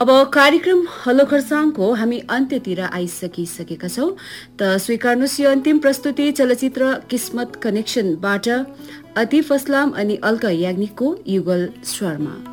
अब कार्यक्रम हलो खरसाङको हामी अन्त्यतिर आइसकिसकेका छौं। त स्वीकार्नुहोस् यो अन्तिम प्रस्तुति चलचित्र किस्मत कनेक्सनबाट अतिफ अस्लाम अनि अल्का याग्निकको युगल स्वरमा।